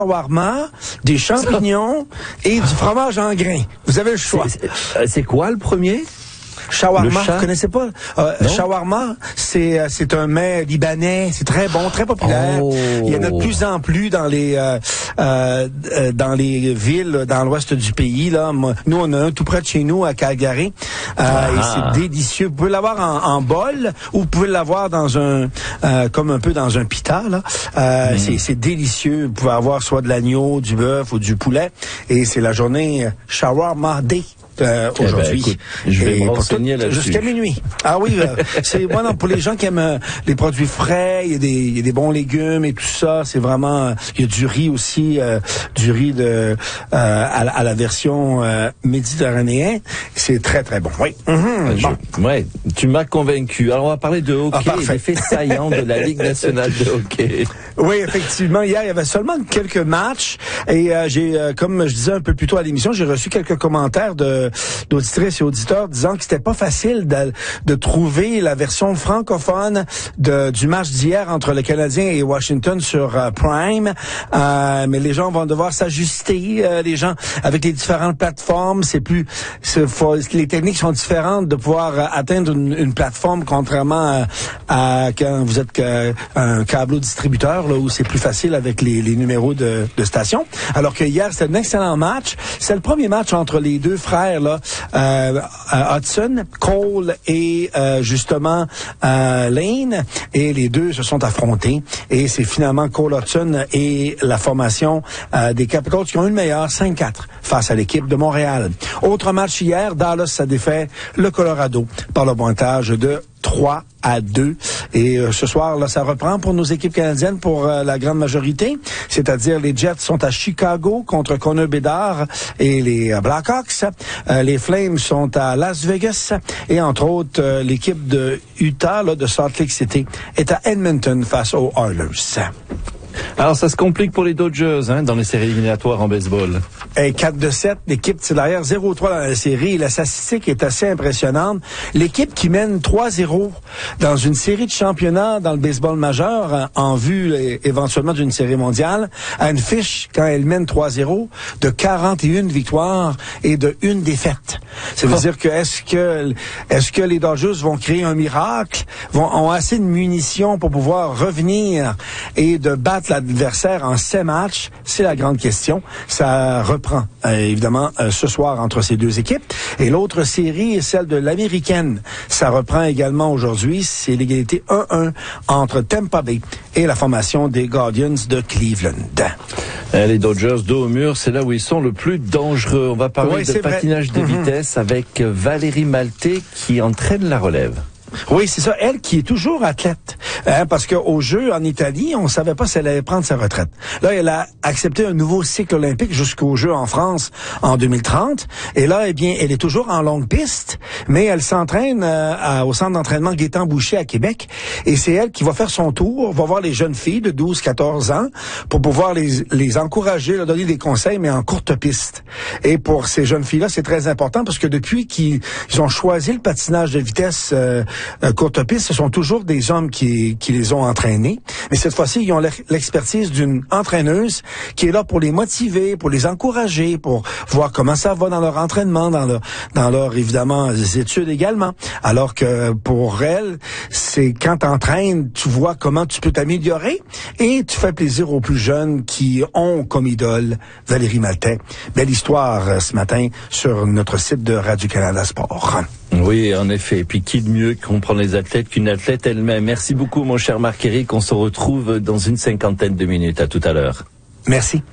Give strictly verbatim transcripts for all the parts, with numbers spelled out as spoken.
shawarma, des champignons et du fromage en grains. Vous avez le choix. C'est, c'est, c'est quoi le premier? Shawarma, vous connaissez pas? Euh, shawarma, c'est c'est un mets libanais, c'est très bon, très populaire. Oh. Il y en a de plus en plus dans les euh, euh, dans les villes dans l'ouest du pays là. Nous on a un tout près de chez nous à Calgary. Euh, ah. Et c'est délicieux. Vous pouvez l'avoir en, en bol ou vous pouvez l'avoir dans un euh, comme un peu dans un pita là. Euh, mm. c'est c'est délicieux. Vous pouvez avoir soit de l'agneau, du bœuf ou du poulet et c'est la journée Shawarma Day. Euh, aujourd'hui. Eh ben, écoute, je vais et me renseigner là-dessus. Jusqu'à minuit. Ah oui, euh, c'est voilà pour les gens qui aiment euh, les produits frais, il y a des il y a des bons légumes et tout ça, c'est vraiment euh, il y a du riz aussi, euh, du riz de euh, à, la, à la version euh, méditerranéenne, c'est très très bon. Oui. Mm-hmm. Je, bon. Ouais, tu m'as convaincu. Alors on va parler de hockey, ah, des faits saillants de la Ligue nationale de hockey. Oui, effectivement, hier il y avait seulement quelques matchs et euh, j'ai euh, comme je disais un peu plus tôt à l'émission, j'ai reçu quelques commentaires de d'auditrices et auditeurs disant que c'était pas facile de, de trouver la version francophone de, du match d'hier entre le Canadien et Washington sur uh, Prime. Euh, mais les gens vont devoir s'ajuster. Euh, les gens avec les différentes plateformes, c'est plus, c'est, faut, les techniques sont différentes de pouvoir euh, atteindre une, une plateforme contrairement à, à quand vous êtes que, un câbleau distributeur là où c'est plus facile avec les, les numéros de, de station. Alors que hier c'était un excellent match. C'est le premier match entre les deux frères. Là, euh, Hudson, Cole et euh, justement euh, Lane, et les deux se sont affrontés et c'est finalement Cole Hudson et la formation euh, des Capitals qui ont eu le meilleur cinq quatre face à l'équipe de Montréal. Autre match hier, Dallas a défait le Colorado par le pointage de trois à deux. Et euh, ce soir, là, ça reprend pour nos équipes canadiennes pour euh, la grande majorité. C'est-à-dire, les Jets sont à Chicago contre Connor Bedard et les euh, Blackhawks. Euh, les Flames sont à Las Vegas. Et entre autres, euh, l'équipe de Utah, là, de Salt Lake City, est à Edmonton face aux Oilers. Alors, ça se complique pour les Dodgers, hein, dans les séries éliminatoires en baseball. Et quatre de sept, l'équipe tire derrière zéro trois dans la série. La statistique est assez impressionnante. L'équipe qui mène trois zéro dans une série de championnats dans le baseball majeur, en vue éventuellement d'une série mondiale, a une fiche, quand elle mène trois zéro, de quarante et une victoires et de une défaite. Ça veut oh. dire que est-ce que est-ce que les Dodgers vont créer un miracle, vont ont assez de munitions pour pouvoir revenir et de battre l'adversaire en sept matchs? C'est la grande question. Ça reprend, euh, évidemment, euh, ce soir entre ces deux équipes. Et l'autre série est celle de l'américaine. Ça reprend également aujourd'hui. C'est l'égalité un un entre Tampa Bay et la formation des Guardians de Cleveland. Euh, les Dodgers, dos au mur, c'est là où ils sont le plus dangereux. On va parler oui, de patinage vrai. de mm-hmm. vitesse avec Valérie Maltais qui entraîne la relève. Oui, c'est ça. Elle qui est toujours athlète. Hein, parce qu'au jeu en Italie, on savait pas si elle allait prendre sa retraite. Là, elle a accepté un nouveau cycle olympique jusqu'aux Jeux en France en deux mille trente. Et là, eh bien, elle est toujours en longue piste, mais elle s'entraîne euh, à, au centre d'entraînement Gaétan-Boucher à Québec. Et c'est elle qui va faire son tour, va voir les jeunes filles de douze quatorze ans pour pouvoir les, les encourager, leur donner des conseils, mais en courte piste. Et pour ces jeunes filles-là, c'est très important parce que depuis qu'ils ils ont choisi le patinage de vitesse euh, euh, courte piste, ce sont toujours des hommes qui qui les ont entraînés. Mais cette fois-ci, ils ont l'expertise d'une entraîneuse qui est là pour les motiver, pour les encourager, pour voir comment ça va dans leur entraînement, dans leur, dans leur évidemment, études également. Alors que pour elle, c'est quand t'entraînes, tu vois comment tu peux t'améliorer et tu fais plaisir aux plus jeunes qui ont comme idole Valérie Maltais. Belle histoire ce matin sur notre site de Radio-Canada Sport. Oui, en effet. Et puis, qui de mieux comprendre les athlètes qu'une athlète elle-même. Merci beaucoup, mon cher Marc-Éric. On se retrouve dans une cinquantaine de minutes. À tout à l'heure. Merci.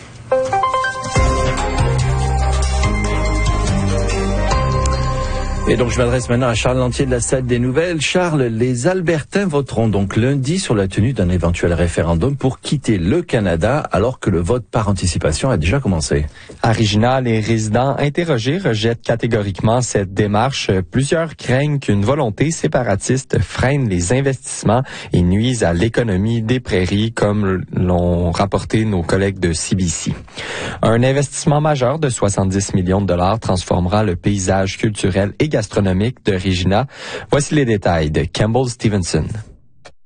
Et donc, je m'adresse maintenant à Charles Lantier de la Salle des Nouvelles. Charles, les Albertains voteront donc lundi sur la tenue d'un éventuel référendum pour quitter le Canada, alors que le vote par anticipation a déjà commencé. À Regina, les résidents interrogés rejettent catégoriquement cette démarche. Plusieurs craignent qu'une volonté séparatiste freine les investissements et nuise à l'économie des prairies, comme l'ont rapporté nos collègues de C B C. Un investissement majeur de soixante-dix millions de dollars transformera le paysage culturel et gastronomique de Regina. Voici les détails de Campbell Stevenson.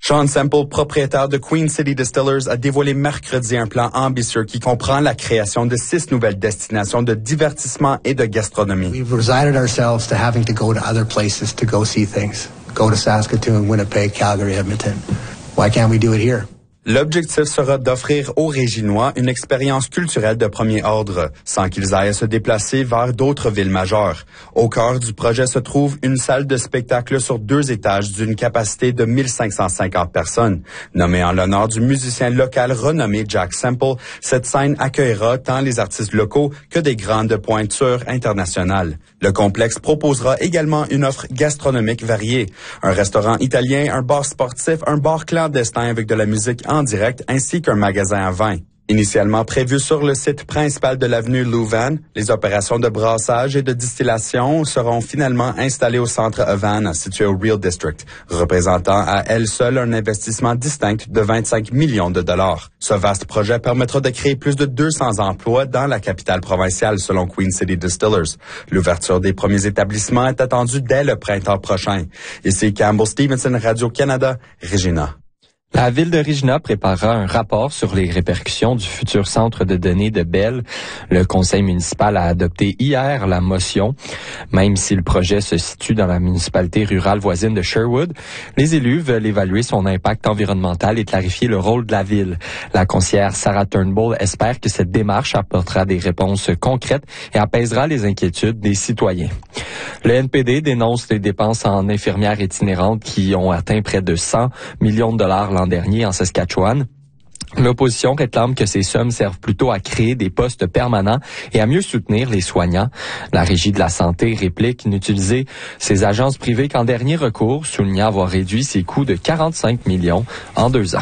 Sean Semple, propriétaire de Queen City Distillers, a dévoilé mercredi un plan ambitieux qui comprend la création de six nouvelles destinations de divertissement et de gastronomie. We've resigned ourselves to having to go to other places to go see things. Go to Saskatoon, Winnipeg, Calgary, Edmonton. Why can't we do it here? L'objectif sera d'offrir aux Réginois une expérience culturelle de premier ordre, sans qu'ils aillent à se déplacer vers d'autres villes majeures. Au cœur du projet se trouve une salle de spectacle sur deux étages d'une capacité de mille cinq cent cinquante personnes. Nommée en l'honneur du musicien local renommé Jack Semple, cette scène accueillera tant les artistes locaux que des grandes pointures internationales. Le complexe proposera également une offre gastronomique variée. Un restaurant italien, un bar sportif, un bar clandestin avec de la musique en direct ainsi qu'un magasin à vin. Initialement prévu sur le site principal de l'avenue Louvain, les opérations de brassage et de distillation seront finalement installées au centre Havana, situé au Real District, représentant à elle seule un investissement distinct de vingt-cinq millions de dollars. Ce vaste projet permettra de créer plus de deux cents emplois dans la capitale provinciale, selon Queen City Distillers. L'ouverture des premiers établissements est attendue dès le printemps prochain. Ici Campbell Stevenson, Radio-Canada, Regina. La ville de Regina préparera un rapport sur les répercussions du futur centre de données de Bell. Le conseil municipal a adopté hier la motion. Même si le projet se situe dans la municipalité rurale voisine de Sherwood, les élus veulent évaluer son impact environnemental et clarifier le rôle de la ville. La conseillère Sarah Turnbull espère que cette démarche apportera des réponses concrètes et apaisera les inquiétudes des citoyens. Le N P D dénonce les dépenses en infirmières itinérantes qui ont atteint près de cent millions de dollars l'an dernier en Saskatchewan. L'opposition réclame que ces sommes servent plutôt à créer des postes permanents et à mieux soutenir les soignants. La Régie de la santé réplique n'utiliser ces agences privées qu'en dernier recours, soulignant avoir réduit ses coûts de quarante-cinq millions en deux ans.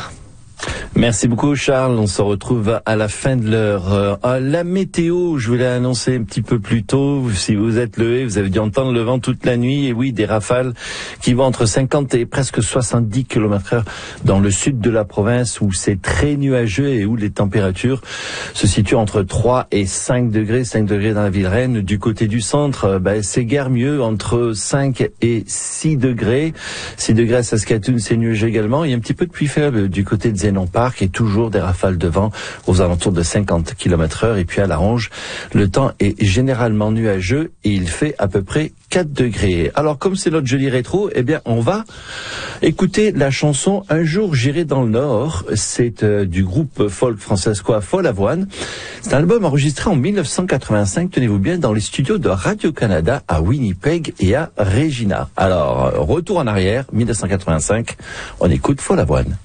Merci beaucoup Charles, on se retrouve à la fin de l'heure. Euh, la météo, je vous l'ai annoncé un petit peu plus tôt, si vous êtes levé, vous avez dû entendre le vent toute la nuit, et oui, des rafales qui vont entre cinquante et presque soixante-dix kilomètres heure dans le sud de la province où c'est très nuageux et où les températures se situent entre trois et cinq degrés, cinq degrés dans la ville reine. Du côté du centre, ben, c'est guère mieux, entre cinq et six degrés. six degrés à Saskatoon, c'est nuageux également. Il y a un petit peu de pluie faible du côté de Zénon Park et toujours des rafales de vent aux alentours de cinquante kilomètres heure. Et puis à la Ronge, le temps est généralement nuageux et il fait à peu près quatre degrés. Alors comme c'est notre joli rétro, eh bien on va écouter la chanson Un jour j'irai dans le Nord. C'est euh, du groupe folk francescois Follavoine. C'est un album enregistré en mille neuf cent quatre-vingt-cinq, tenez-vous bien, dans les studios de Radio-Canada à Winnipeg et à Regina. Alors, retour en arrière, mille neuf cent quatre-vingt-cinq, on écoute Follavoine.